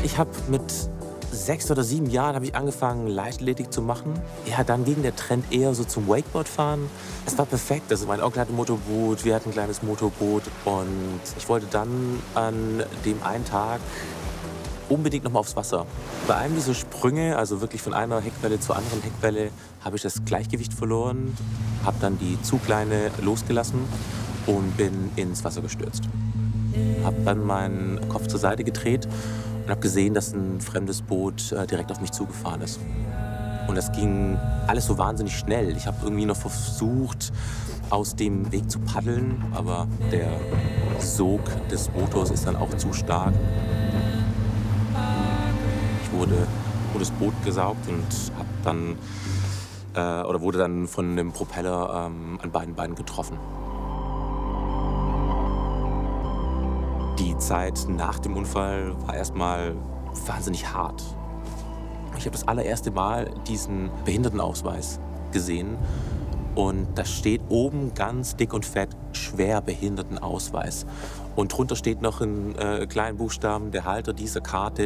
Ich habe mit 6 oder 7 Jahren habe ich angefangen, Leichtathletik zu machen. Ja, dann ging der Trend eher so zum Wakeboardfahren. Es war perfekt. Also mein Onkel hatte ein Motorboot, wir hatten ein kleines Motorboot und ich wollte dann an dem einen Tag unbedingt noch mal aufs Wasser. Bei einem dieser Sprünge, also wirklich von einer Heckwelle zur anderen Heckwelle, habe ich das Gleichgewicht verloren, habe dann die Zugleine losgelassen und bin ins Wasser gestürzt. Habe dann meinen Kopf zur Seite gedreht und habe gesehen, dass ein fremdes Boot direkt auf mich zugefahren ist. Und das ging alles so wahnsinnig schnell. Ich habe irgendwie noch versucht, aus dem Weg zu paddeln, aber der Sog des Motors ist dann auch zu stark. Ich wurde vor das Boot gesaugt und hab dann, wurde dann von einem Propeller an beiden Beinen getroffen. Die Zeit nach dem Unfall war erstmal wahnsinnig hart. Ich habe das allererste Mal diesen Behindertenausweis gesehen und da steht oben ganz dick und fett Schwerbehindertenausweis. Und drunter steht noch in kleinen Buchstaben der Halter dieser Karte